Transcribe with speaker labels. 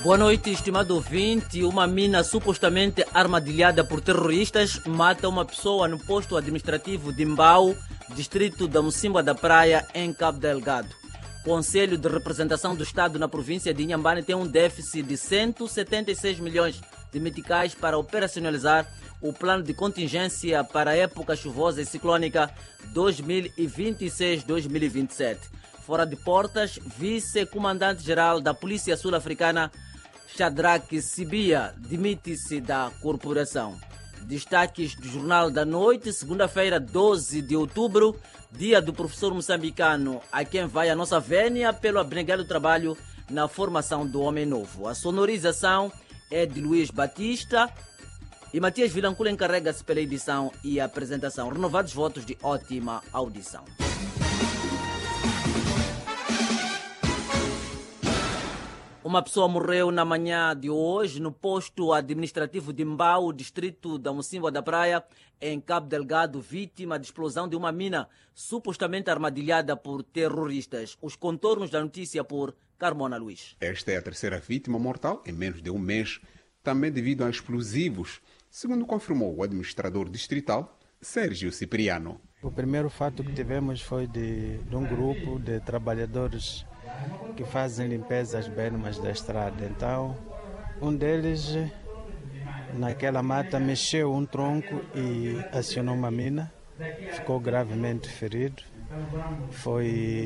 Speaker 1: Boa noite, estimado ouvinte. Uma mina supostamente armadilhada por terroristas mata uma pessoa no posto administrativo de Mbau, distrito da Mocimboa da Praia, em Cabo Delgado. O Conselho de Representação do Estado na província de Inhambane tem um déficit de 176 milhões de meticais para operacionalizar o plano de contingência para a época chuvosa e ciclônica 2026-2027. Fora de portas, vice-comandante-geral da Polícia Sul-Africana, Shadrack Sibia, demite-se da corporação. Destaques do Jornal da Noite, segunda-feira, 12 de outubro, dia do professor moçambicano, a quem vai a nossa vénia pelo abnegado trabalho na formação do homem novo. A sonorização é de Luís Batista e Matias Vilancula encarrega-se pela edição e apresentação. Renovados votos de ótima audição. Uma pessoa morreu na manhã de hoje no posto administrativo de Mbau, distrito da Mocimboa da Praia, em Cabo Delgado, vítima de explosão de uma mina supostamente armadilhada por terroristas. Os contornos da notícia por Carmona Luís.
Speaker 2: Esta é a terceira vítima mortal em menos de um mês, também devido a explosivos, segundo confirmou o administrador distrital, Sérgio Cipriano.
Speaker 3: O primeiro fato que tivemos foi de um grupo de trabalhadores que fazem limpeza às bermas da estrada. Então, um deles, naquela mata, mexeu um tronco e acionou uma mina. Ficou gravemente ferido. Foi